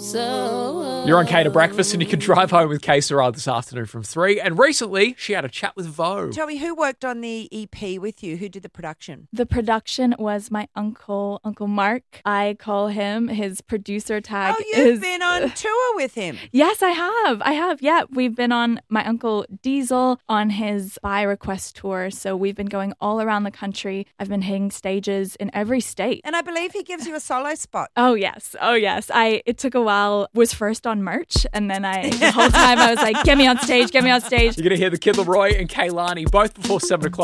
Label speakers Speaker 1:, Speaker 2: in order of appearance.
Speaker 1: You're on Kate at Breakfast, and you can drive home with Kay Sarah this afternoon from 3. And recently, she had a chat with Vogue.
Speaker 2: Tell me, who worked on the EP with you? Who did the production?
Speaker 3: The production was my uncle, Uncle Mark. I call him his producer tag.
Speaker 2: Oh, you've been on tour with him.
Speaker 3: Yes, I have. Yeah, we've been on my uncle Diesel on his By Request tour. So we've been going all around the country. I've been hitting stages in every state.
Speaker 2: And I believe he gives you a solo spot.
Speaker 3: Oh, yes. It took a while. Was first on merch. And then the whole time I was like, get me on stage.
Speaker 1: You're going to hear the Kid Laroi and Kaylani both before 7 o'clock.